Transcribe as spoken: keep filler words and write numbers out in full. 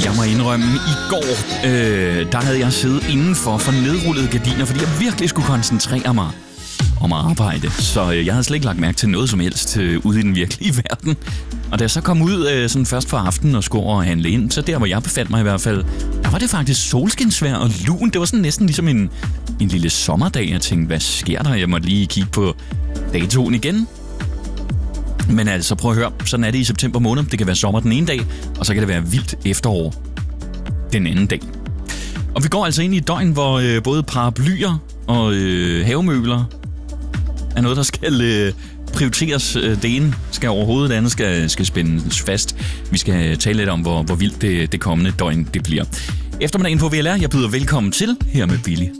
Jeg må indrømme, i går, øh, der havde jeg siddet indenfor for nedrullede gardiner, fordi jeg virkelig skulle koncentrere mig om at arbejde. Så øh, jeg havde slet ikke lagt mærke til noget som helst øh, ude i den virkelige verden. Og da jeg så kom ud øh, sådan først på aftenen og skulle over og handle ind, så der, hvor jeg befandt mig i hvert fald, der var det faktisk solskinsvejr og lun. Det var sådan næsten ligesom en, en lille sommerdag. Jeg tænkte, hvad sker der? Jeg måtte lige kigge på datoen igen. Men altså, prøv at høre, sådan er det i september måned. Det kan være sommer den ene dag, og så kan det være vildt efterår den anden dag. Og vi går altså ind i et døgn, hvor øh, både paraplyer og øh, havemøbler er noget, der skal øh, prioriteres. Det ene skal overhovedet, det andet skal, skal spændes fast. Vi skal tale lidt om, hvor, hvor vildt det, det kommende døgn det bliver. Eftermiddagen på V L R, jeg byder velkommen til her med Billy